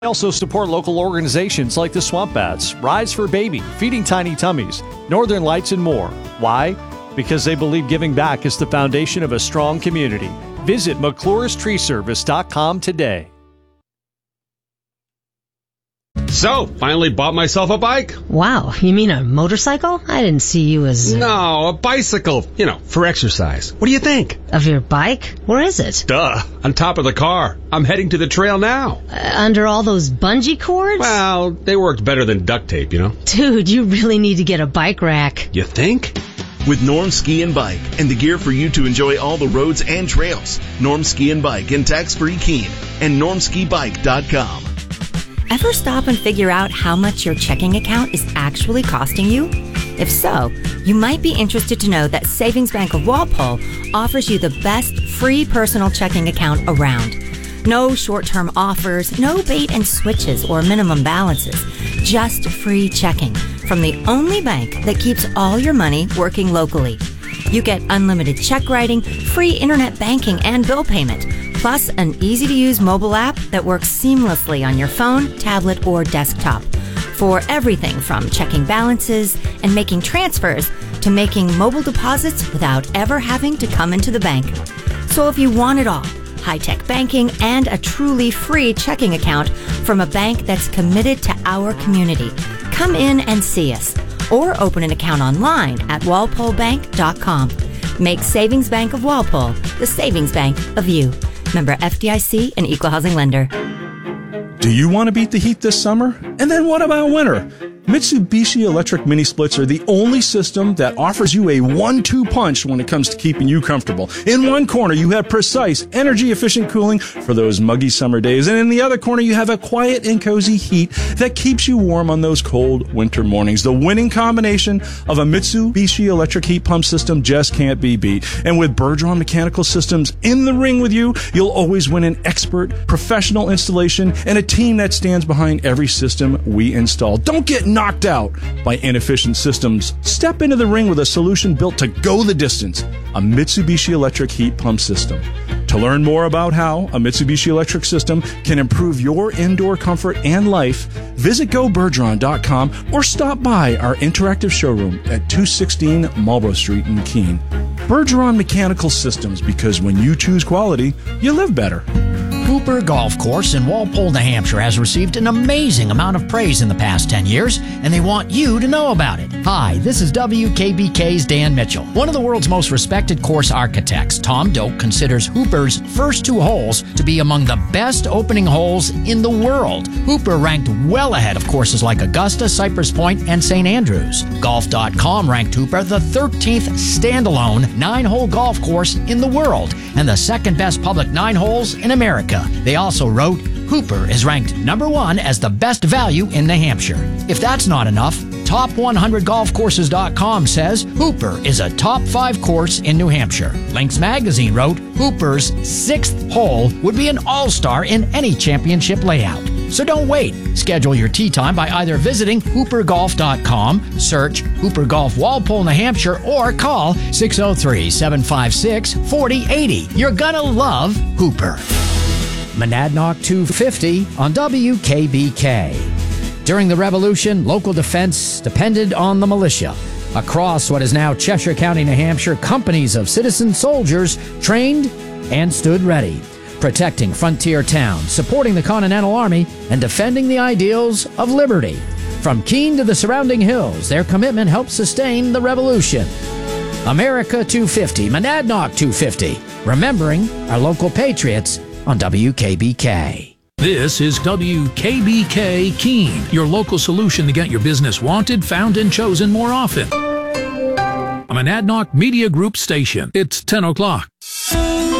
They also support local organizations like the Swamp Bats, Rise for Baby, Feeding Tiny Tummies, Northern Lights, and more. Why? Because they believe giving back is the foundation of a strong community. Visit McClure'sTreeService.com today. So, finally bought myself a bike. Wow, you mean a motorcycle? I didn't see you as... No, a bicycle. For exercise. What do you think? Of your bike? Where is it? Duh, on top of the car. I'm heading to the trail now. Under all those bungee cords? Well, they worked better than duct tape, Dude, you really need to get a bike rack. You think? With Norm Ski and Bike and the gear for you to enjoy all the roads and trails. Norm Ski and Bike in tax-free Keene and normskibike.com. Ever stop and figure out how much your checking account is actually costing you? If so, you might be interested to know that Savings Bank of Walpole offers you the best free personal checking account around. No short-term offers, no bait and switches or minimum balances, just free checking from the only bank that keeps all your money working locally. You get unlimited check writing, free internet banking and bill payment, plus an easy-to-use mobile app that works seamlessly on your phone, tablet, or desktop for everything from checking balances and making transfers to making mobile deposits without ever having to come into the bank. So if you want it all, high-tech banking and a truly free checking account from a bank that's committed to our community, come in and see us or open an account online at walpolebank.com. Make Savings Bank of Walpole the savings bank of you. Member FDIC and Equal Housing Lender. Do you want to beat the heat this summer? And then what about winter? Mitsubishi electric mini splits are the only system that offers you a 1-2 punch when it comes to keeping you comfortable. In one corner, you have precise, energy-efficient cooling for those muggy summer days. And in the other corner, you have a quiet and cozy heat that keeps you warm on those cold winter mornings. The winning combination of a Mitsubishi electric heat pump system just can't be beat. And with Bergeron Mechanical Systems in the ring with you, you'll always win an expert, professional installation and a team that stands behind every system we install. Don't get knocked out by inefficient systems. Step into the ring with a solution built to go the distance, a Mitsubishi electric heat pump system. To learn more about how a Mitsubishi electric system can improve your indoor comfort and life, visit GoBergeron.com or stop by our interactive showroom at 216 Marlborough Street in Keene. Bergeron Mechanical Systems, because when you choose quality, you live better. Hooper Golf Course in Walpole, New Hampshire has received an amazing amount of praise in the past 10 years, and they want you to know about it. Hi, this is WKBK's Dan Mitchell. One of the world's most respected course architects, Tom Doak, considers Hooper's first 2 holes to be among the best opening holes in the world. Hooper ranked well ahead of courses like Augusta, Cypress Point, and St. Andrews. Golf.com ranked Hooper the 13th standalone 9-hole golf course in the world and the second best public 9 holes in America. They also wrote, Hooper is ranked number 1 as the best value in New Hampshire. If that's not enough, Top100golfcourses.com says Hooper is a top 5 course in New Hampshire. Links Magazine wrote, Hooper's 6th hole would be an all-star in any championship layout. So don't wait. Schedule your tee time by either visiting hoopergolf.com, search Hooper Golf Walpole, New Hampshire, or call 603-756-4080. You're gonna love Hooper. Monadnock 250 on WKBK. During the Revolution, local defense depended on the militia. Across what is now Cheshire County, New Hampshire, companies of citizen soldiers trained and stood ready, protecting frontier towns, supporting the Continental Army, and defending the ideals of liberty. From Keene to the surrounding hills, their commitment helped sustain the Revolution. America 250, Monadnock 250, remembering our local patriots on WKBK. This is WKBK Keene, your local solution to get your business wanted, found, and chosen more often. A Monadnock Media Group station. It's 10 o'clock.